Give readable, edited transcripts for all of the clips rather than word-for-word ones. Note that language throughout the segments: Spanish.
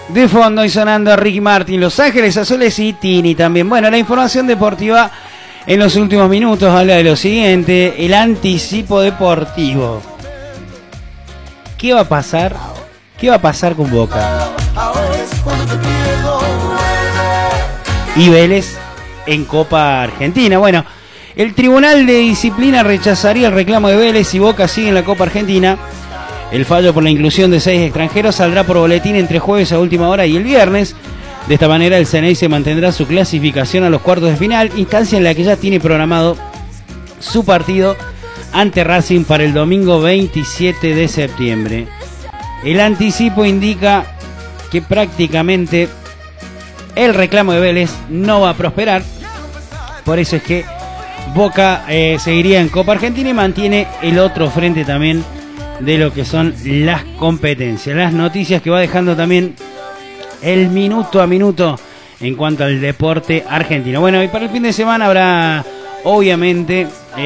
De fondo y sonando a Ricky Martin, Los Ángeles Azules y Tini también. Bueno, la información deportiva en los últimos minutos habla de lo siguiente, el anticipo deportivo. ¿Qué va a pasar? ¿Qué va a pasar con Boca? Y Vélez en Copa Argentina. Bueno, el Tribunal de Disciplina rechazaría el reclamo de Vélez y Boca sigue en la Copa Argentina. El fallo por la inclusión de 6 extranjeros saldrá por boletín entre jueves a última hora y el viernes. De esta manera el CNI se mantendrá su clasificación a los cuartos de final, instancia en la que ya tiene programado su partido ante Racing para el domingo 27 de septiembre. El anticipo indica que prácticamente el reclamo de Vélez no va a prosperar. Por eso es que Boca seguiría en Copa Argentina y mantiene el otro frente también de lo que son las competencias, las noticias que va dejando también el minuto a minuto en cuanto al deporte argentino. Bueno, y para el fin de semana habrá, obviamente,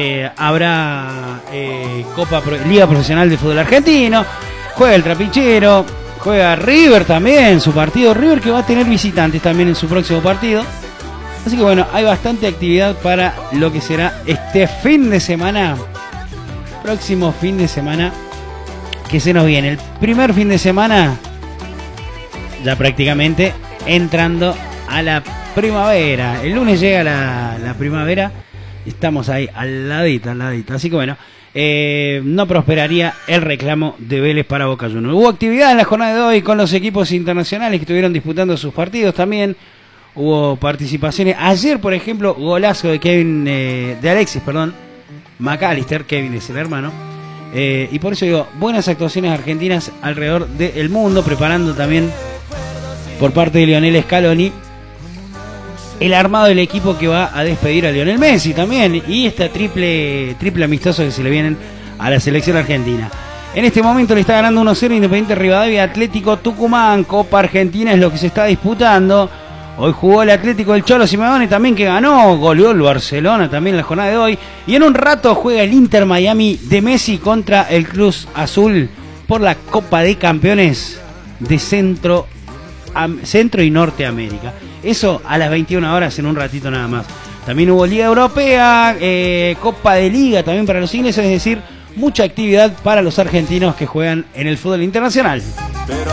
Liga Profesional de Fútbol Argentino, juega el Trapichero, juega River también, su partido River que va a tener visitantes también en su próximo partido. Así que bueno, hay bastante actividad para lo que será este fin de semana, próximo fin de semana que se nos viene. El primer fin de semana ya prácticamente entrando a la primavera. El lunes llega la primavera y estamos ahí al ladito. Así que bueno, no prosperaría el reclamo de Vélez para Boca Juniors. Hubo actividad en la jornada de hoy con los equipos internacionales que estuvieron disputando sus partidos también. Hubo participaciones. Ayer, por ejemplo, golazo de Alexis McAllister. Kevin es el hermano. Y por eso digo, buenas actuaciones argentinas alrededor del mundo, preparando también por parte de Lionel Scaloni el armado del equipo que va a despedir a Lionel Messi también, y esta triple amistoso que se le vienen a la selección argentina. En este momento le está ganando 1-0 Independiente Rivadavia, Atlético Tucumán. Copa Argentina es lo que se está disputando. Hoy jugó el Atlético del Cholo Simeone también, que ganó, goleó el Barcelona también en la jornada de hoy. Y en un rato juega el Inter Miami de Messi contra el Cruz Azul por la Copa de Campeones de Centro y Norteamérica. Eso a las 21 horas, en un ratito nada más. También hubo Liga Europea, Copa de Liga también para los ingleses, es decir, mucha actividad para los argentinos que juegan en el fútbol internacional.